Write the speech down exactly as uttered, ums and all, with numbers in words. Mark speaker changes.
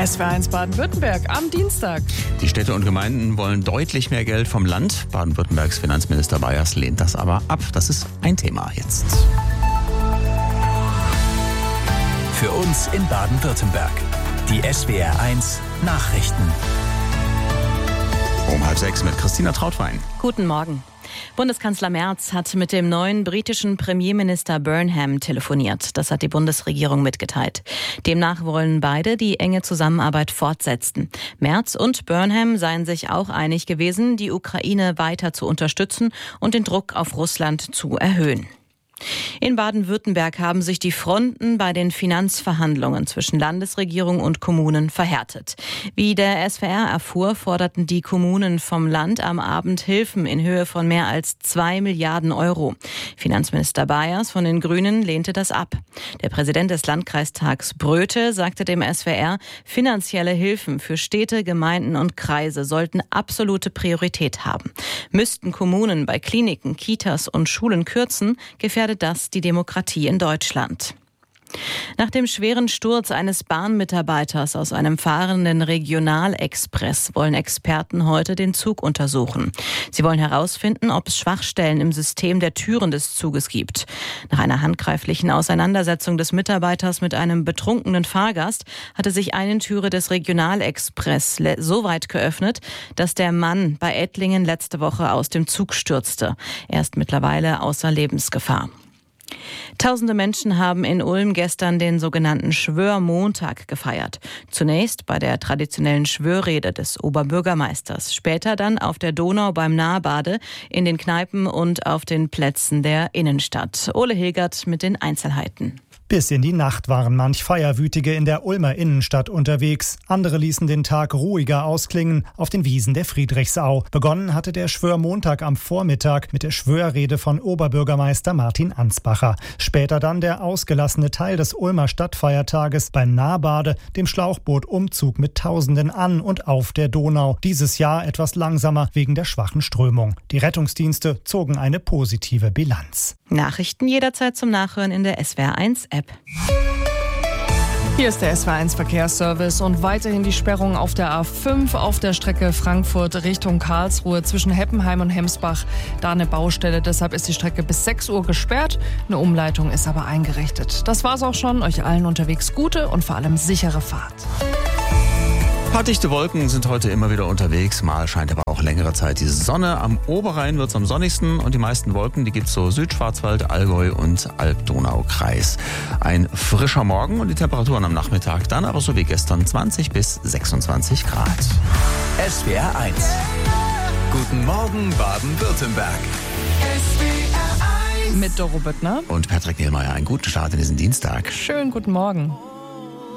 Speaker 1: S W R eins Baden-Württemberg am Dienstag.
Speaker 2: Die Städte und Gemeinden wollen deutlich mehr Geld vom Land. Baden-Württembergs Finanzminister Bayers lehnt das aber ab. Das ist ein Thema jetzt.
Speaker 3: Für uns in Baden-Württemberg. Die S W R eins Nachrichten.
Speaker 2: Um halb sechs mit Christina Trautwein.
Speaker 4: Guten Morgen. Bundeskanzler Merz hat mit dem neuen britischen Premierminister Burnham telefoniert. Das hat die Bundesregierung mitgeteilt. Demnach wollen beide die enge Zusammenarbeit fortsetzen. Merz und Burnham seien sich auch einig gewesen, die Ukraine weiter zu unterstützen und den Druck auf Russland zu erhöhen. In Baden-Württemberg haben sich die Fronten bei den Finanzverhandlungen zwischen Landesregierung und Kommunen verhärtet. Wie der S W R erfuhr, forderten die Kommunen vom Land am Abend Hilfen in Höhe von mehr als zwei Milliarden Euro. Finanzminister Bayers von den Grünen lehnte das ab. Der Präsident des Landkreistags Bröte sagte dem S W R, finanzielle Hilfen für Städte, Gemeinden und Kreise sollten absolute Priorität haben. Müssten Kommunen bei Kliniken, Kitas und Schulen kürzen, gefährdet das die Demokratie in Deutschland. Nach dem schweren Sturz eines Bahnmitarbeiters aus einem fahrenden Regionalexpress wollen Experten heute den Zug untersuchen. Sie wollen herausfinden, ob es Schwachstellen im System der Türen des Zuges gibt. Nach einer handgreiflichen Auseinandersetzung des Mitarbeiters mit einem betrunkenen Fahrgast hatte sich eine Türe des Regionalexpress so weit geöffnet, dass der Mann bei Ettlingen letzte Woche aus dem Zug stürzte. Er ist mittlerweile außer Lebensgefahr. Tausende Menschen haben in Ulm gestern den sogenannten Schwörmontag gefeiert. Zunächst bei der traditionellen Schwörrede des Oberbürgermeisters, später dann auf der Donau beim Nahbade, in den Kneipen und auf den Plätzen der Innenstadt. Ole Hilgert mit den Einzelheiten.
Speaker 5: Bis in die Nacht waren manch Feierwütige in der Ulmer Innenstadt unterwegs. Andere ließen den Tag ruhiger ausklingen auf den Wiesen der Friedrichsau. Begonnen hatte der Schwörmontag am Vormittag mit der Schwörrede von Oberbürgermeister Martin Ansbacher. Später dann der ausgelassene Teil des Ulmer Stadtfeiertages beim Nahbade, dem Schlauchbootumzug mit Tausenden an und auf der Donau. Dieses Jahr etwas langsamer wegen der schwachen Strömung. Die Rettungsdienste zogen eine positive Bilanz.
Speaker 4: Nachrichten jederzeit zum Nachhören in der S W R eins App.
Speaker 1: Hier ist der S W R eins Verkehrsservice und weiterhin die Sperrung auf der A fünf auf der Strecke Frankfurt Richtung Karlsruhe zwischen Heppenheim und Hemsbach. Da eine Baustelle, deshalb ist die Strecke bis sechs Uhr gesperrt. Eine Umleitung ist aber eingerichtet. Das war's auch schon. Euch allen unterwegs gute und vor allem sichere Fahrt.
Speaker 2: Ein paar dichte Wolken sind heute immer wieder unterwegs. Mal scheint aber auch längere Zeit die Sonne. Am Oberrhein wird es am sonnigsten und die meisten Wolken, die gibt es so Südschwarzwald, Allgäu und Alb-Donau-Kreis. Ein frischer Morgen und die Temperaturen am Nachmittag dann aber so wie gestern zwanzig bis sechsundzwanzig Grad.
Speaker 3: S W R eins. Guten Morgen Baden-Württemberg.
Speaker 1: S W R eins. Mit Doro Büttner
Speaker 2: Und Patrick Nielmeier, einen guten Start in diesen Dienstag.
Speaker 1: Schönen guten Morgen.